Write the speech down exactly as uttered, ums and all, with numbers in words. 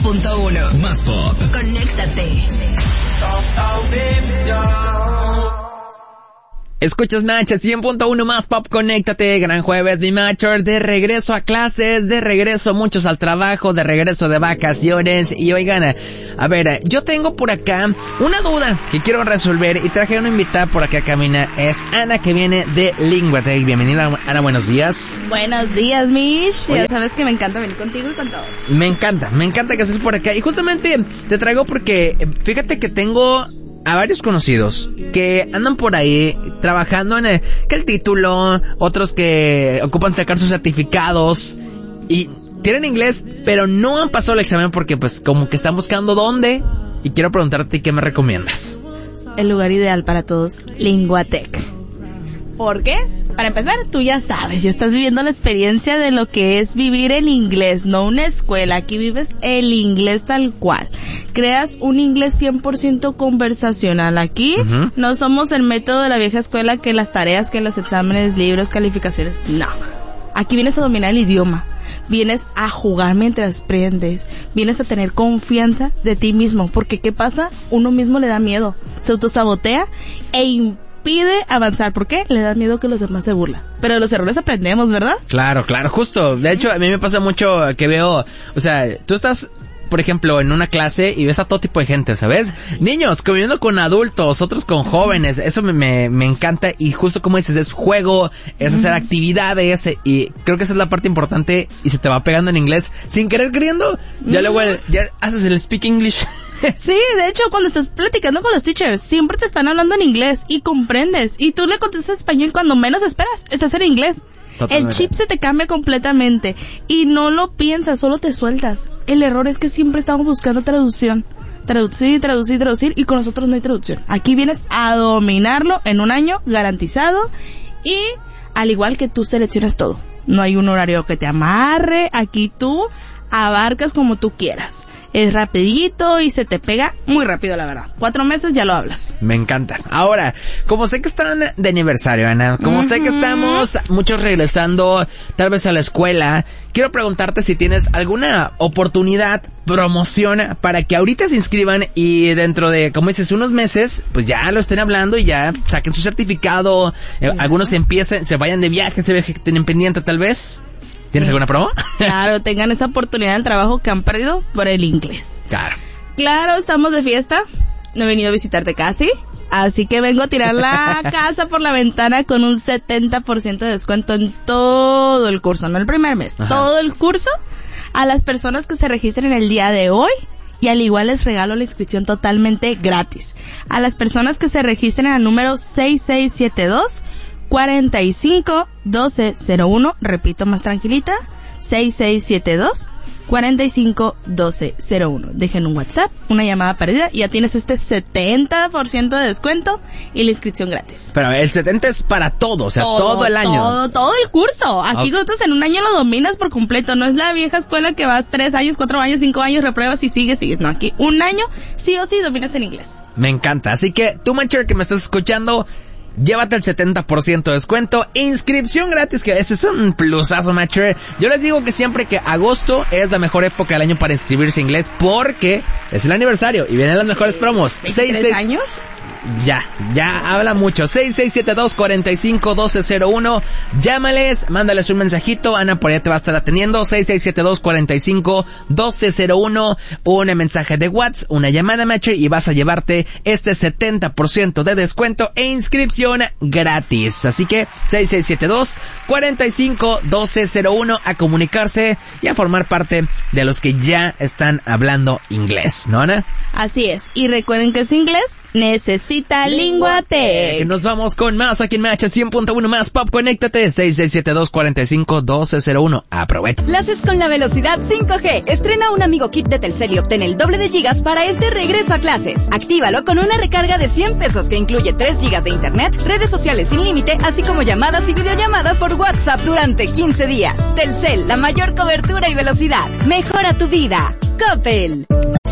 punto uno. Más pop. Conéctate. Escuchas Match cien punto uno Más Pop, conéctate, gran jueves, mi Matcher, de regreso a clases, de regreso muchos al trabajo, de regreso de vacaciones, y oigan, a ver, yo tengo por acá una duda que quiero resolver, y traje a una invitada por acá, camina, es Ana, que viene de Linguatec. Bienvenida, Ana, buenos días. Buenos días, Mish. Oye, ya sabes que me encanta venir contigo y con todos. Me encanta, me encanta que estés por acá, y justamente te traigo porque, fíjate que tengo a varios conocidos que andan por ahí trabajando en el, que el título, otros que ocupan sacar sus certificados y tienen inglés, pero no han pasado el examen porque pues como que están buscando dónde, y quiero preguntarte qué me recomiendas. El lugar ideal para todos, Linguatec. ¿Por qué? Para empezar, tú ya sabes, ya estás viviendo la experiencia de lo que es vivir el inglés, no una escuela. Aquí vives el inglés tal cual. Creas un inglés cien por ciento conversacional. Aquí uh-huh. no somos el método de la vieja escuela, que las tareas, que los exámenes, libros, calificaciones. No. Aquí vienes a dominar el idioma. Vienes a jugar mientras aprendes. Vienes a tener confianza de ti mismo. Porque ¿qué pasa? Uno mismo le da miedo. Se autosabotea e impide pide avanzar. ¿Por qué? Le da miedo que los demás se burlen. Pero de los errores aprendemos, ¿verdad? Claro, claro, justo. De hecho, a mí me pasa mucho que veo, o sea, tú estás, por ejemplo, en una clase y ves a todo tipo de gente, ¿sabes? Sí. Niños conviviendo con adultos, otros con jóvenes. Eso me, me, me encanta. Y justo como dices, es juego, es hacer mm. actividades. Y creo que esa es la parte importante. Y se te va pegando en inglés sin querer queriendo. Ya mm. luego el, ya haces el speak English. Sí, de hecho, cuando estás platicando con los teachers, siempre te están hablando en inglés y comprendes. Y tú le contestas español cuando menos esperas. Estás en inglés. Totalmente. El chip se te cambia completamente y no lo piensas, solo te sueltas. El error es que siempre estamos buscando traducción. Traducir, traducir, traducir, y con nosotros no hay traducción. Aquí vienes a dominarlo en un año garantizado, y al igual que tú seleccionas todo. No hay un horario que te amarre, aquí tú abarcas como tú quieras. Es rapidito y se te pega muy rápido, la verdad. Cuatro meses ya lo hablas. Me encanta. Ahora, como sé que están de aniversario, Ana, como uh-huh. sé que estamos muchos regresando tal vez a la escuela, quiero preguntarte si tienes alguna oportunidad, promoción, para que ahorita se inscriban y dentro de, como dices, unos meses, pues ya lo estén hablando y ya saquen su certificado, eh, algunos empiecen, se vayan de viaje, se tienen pendiente tal vez. ¿Tienes sí. alguna promo? Claro, tengan esa oportunidad del trabajo que han perdido por el inglés. Claro. Claro, estamos de fiesta. No he venido a visitarte casi. Así que vengo a tirar la casa por la ventana con un setenta por ciento de descuento en todo el curso. No el primer mes. Ajá. Todo el curso. A las personas que se registren el día de hoy. Y al igual les regalo la inscripción totalmente gratis. A las personas que se registren al número seis seis siete dos, cuarenta y cinco, doce cero uno, repito más tranquilita, seis seis siete dos, cuarenta y cinco, doce cero uno. Dejen un WhatsApp, una llamada perdida y ya tienes este setenta por ciento de descuento y la inscripción gratis. Pero el setenta es para todo, o sea, todo, todo el año. Todo, todo el curso. Aquí okay. nosotros en un año lo dominas por completo. No es la vieja escuela que vas tres años, cuatro años, cinco años, repruebas y sigues, sigues. No, aquí un año sí o sí dominas el inglés. Me encanta. Así que tú, Matcher, que me estás escuchando, llévate el setenta por ciento de descuento, inscripción gratis, que ese es un plusazo, Matcher. Yo les digo que siempre que agosto es la mejor época del año para inscribirse en inglés, porque es el aniversario y vienen las mejores promos. ¿veintitrés años? Ya, ya habla mucho. seis seis siete dos, cuarenta y cinco, doce cero uno. Llámales, mándales un mensajito. Ana por allá te va a estar atendiendo. seis seis siete dos, cuarenta y cinco, doce cero uno. Un mensaje de WhatsApp, una llamada, Matcher, y vas a llevarte este setenta por ciento de descuento e inscripción gratis. Así que seis seis siete dos, cuarenta y cinco, doce cero uno, a comunicarse y a formar parte de los que ya están hablando inglés, ¿no, Ana? Así es. Y recuerden que es inglés necesita Linguatec. Nos vamos con más aquí en Match cien punto uno Más Pop. Conéctate seis seis siete dos, cuarenta y cinco, doce cero uno. Aprovecha. Laces con la velocidad cinco G. Estrena un amigo kit de Telcel y obtén el doble de gigas para este regreso a clases. Actívalo con una recarga de cien pesos que incluye tres gigas de internet, redes sociales sin límite, así como llamadas y videollamadas por WhatsApp durante quince días. Telcel, la mayor cobertura y velocidad. Mejora tu vida. Coppel.